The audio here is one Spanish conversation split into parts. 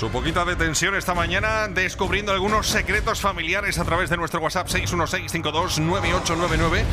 Su poquita de tensión esta mañana descubriendo algunos secretos familiares a través de nuestro WhatsApp 616-529899,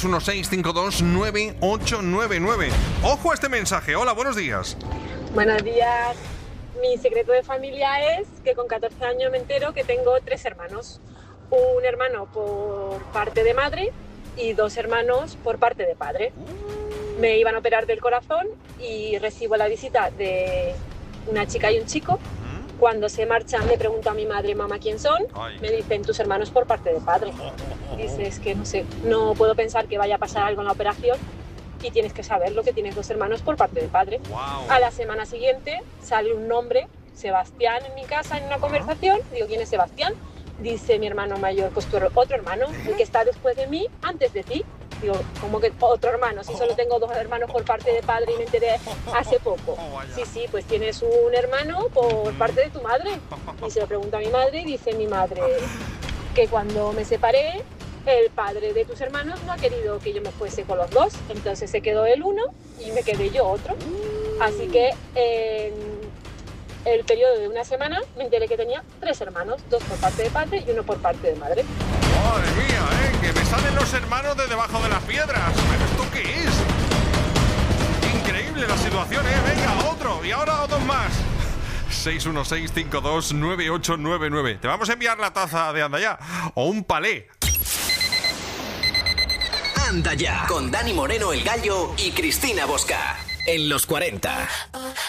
616-529899. Ojo a este mensaje. Hola, buenos días. Buenos días. Mi secreto de familia es que con 14 años me entero que tengo 3 hermanos. Un hermano por parte de madre y 2 hermanos por parte de padre. Me iban a operar del corazón y recibo la visita de una chica y un chico. Cuando se marchan le pregunto a mi madre, mamá, ¿quién son? Me dicen, tus hermanos por parte de padre. Dices que no sé, no puedo pensar que vaya a pasar algo en la operación y tienes que saberlo, que tienes 2 hermanos por parte de padre. A la semana siguiente sale un nombre, Sebastián, en mi casa en una conversación. Digo, ¿quién es Sebastián? Dice mi hermano mayor, pues tu otro hermano, el que está después de mí, antes de ti. Digo, ¿cómo que otro hermano? Si solo tengo 2 hermanos por parte de padre y me enteré hace poco. Sí, pues tienes un hermano por parte de tu madre. Y se lo pregunto a mi madre y dice mi madre que cuando me separé, el padre de tus hermanos no ha querido que yo me fuese con los 2. Entonces se quedó él uno y me quedé yo otro. Así que en el periodo de una semana me enteré que tenía 3 hermanos, 2 por parte de padre y 1 por parte de madre. Madre mía, que me salen los hermanos de debajo de las piedras. ¿Pero esto qué es? Increíble la situación, Venga, otro. Y ahora 2 más. 616-529899. Te vamos a enviar la taza de Anda Ya o un palé. Anda Ya, con Dani Moreno, el Gallo, y Cristina Bosca. En los 40.